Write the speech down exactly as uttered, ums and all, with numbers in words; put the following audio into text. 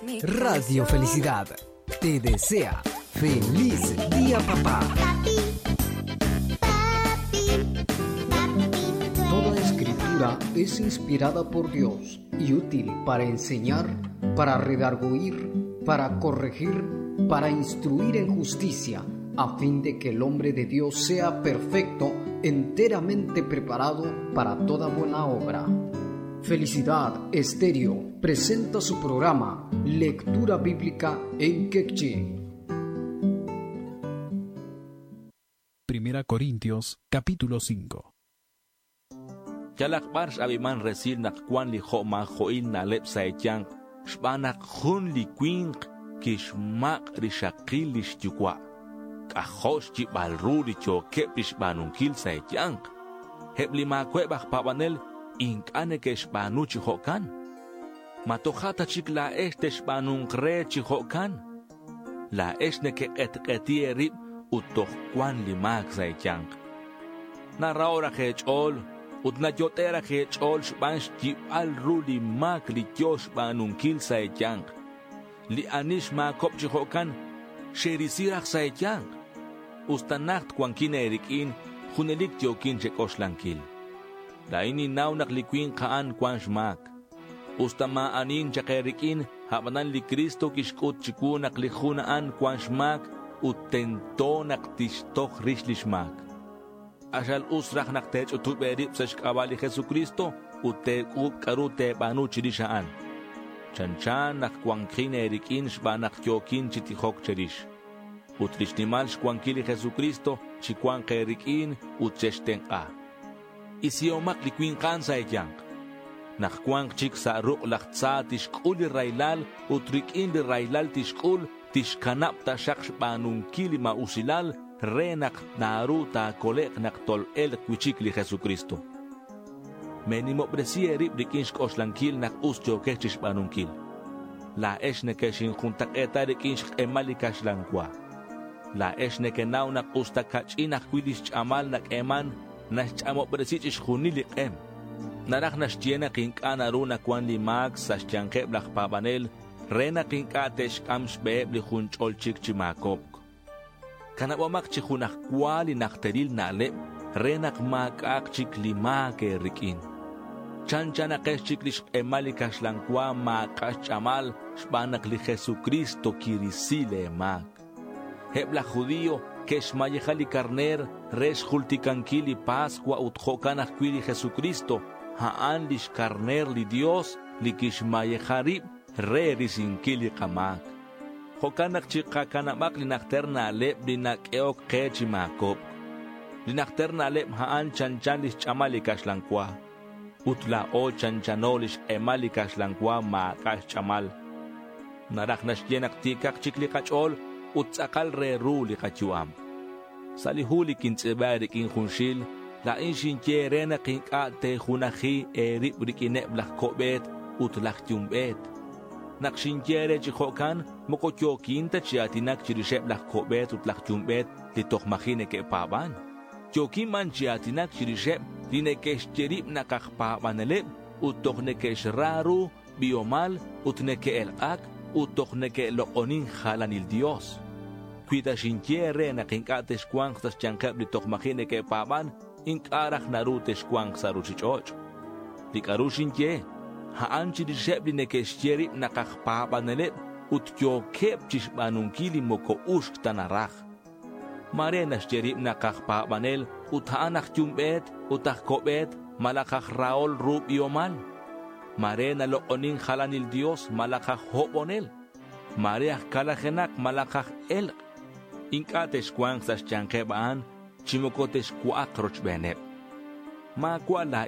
Radio Felicidad te desea feliz día, papá. Toda escritura es inspirada por Dios y útil para enseñar, para redarguir, para corregir, para instruir en justicia, a fin de que el hombre de Dios sea perfecto, enteramente preparado para toda buena obra. Felicidad Estéreo presenta su programa Lectura Bíblica en Quechí. Primera Corintios, capítulo cinco. Yalak bars abiman resil nak kwan li ho ma hoil na lep sa etyang, shbanak hun li kwing kishmak rishakil li shtukwa. Kahosh ji balru li cho kep li shbanunkil sa etyang. Heb li ma kwe bak pabanel inkane ke shbanu chi hokan. Matohata chik la este shbanunk re chi hokan. La esne ke et etie rib utoh kwan li mak sa etyang. Na raora hech ol, ut na yotera hech ol shbansh ji al ruli mak li kyosh banunkil sa etyang. Li anish ma kop chi hokan, sherisirach sa etyang. Ustanacht kwan kine erikin, hunelik tiokin chekosh lankil. La ini naunak likwin kaan kwan shmak. Ustama anin chakerikin, habanan li Kristo kishkut chikunak li hunaan kwan shmak, utento nak tishtok rishlishmak. Ashal usrak nak tech utuberip sa shkabali Jesucristo, ute uk karute banu chirishaan. Chanchan nak kwan erikin shbanak kyokin chitihok cherish. Utrishnimal shkwankili Jesucristo, chikwan kerikin utcheshten a. Isiomak likwin kansa etyang. Nakkwang chik sa ruk laktsa tishkul railal, utrikin li railal tishkul, tishkanap ta shaksh banunkili mausilal, renak naru ta kolek nak tol el kwichik li Jesucristo. Menimo bresi erip rikin shkoslankil nak usjo kechish banunkil. La eshne keshin juntak eta rikin shkemalikas lankwa. La eshne kenau nak ustakachin nak kwidish chamal nak eman, nashchamo bresichish hunilik em. Narak nashtiena kinkana runa kwan li mag sa shtiankeb lak pabanel, rena kinkatesh kamshbeeb li hunchol chik chimakop. Kanawamak chihunak kwali nakteril na lep, renak makak chik lima ke rikin. Chanchana kesh chik lish emalikas lankwa makas chamal, shbanak li Jesucristo kirisile mag. Hebla judío, kesh mayejali karner, resh hultikankili Pascua utjokanak kwili Jesucristo, haan lish karner li Dios, li kish mayejarib, re risinkili kamak. Hokanak chikakanamak li nakterna alep li nakeok kechi makop. Li nakterna alep haan chanchan lish chamalikas lankwa. Utla o chanchanolish emalikas lankwa makas chamal. Narak nashyenak tikak chikli kachol, utsakal re ruli kachuam. Salihuli kintsibarik in hunshil, la inshin kierena kinkate hunahi erip rikineb lak kobet, utlak yumbet. Nakshin kiere chihokan, mokotyo kinta chiatinak chirisheb lak kobet utlak yumbet, litok mahine ke paban. Kyokin man chiatinak chirisheb, linekesh cherip nakakpabaneleb, utok nekesh raru, biomal, utneke el ak, utok neke lokonin halanil Dios. Cuida shinkiere na kinkatesh kwang tas chankab li tokmahine ke paban, inkarak narutesh kwang sa ruchichoch. Li karushinkie, haan chirisheb li nekeshtieri nakakpabaneleb, utyo kep chishbanunkili moko ushk tanarak. Mare nashtieri nakakpabanel, utanak yumbet, utak kobet, malakak raol rub iomal. Mare na lokonin halanil Dios, malakak hobonel. Mare akalajenak malakak el. Inkatesh kwang sa chankebaan, chimokotesh kwak rochbenep. Ma kwa la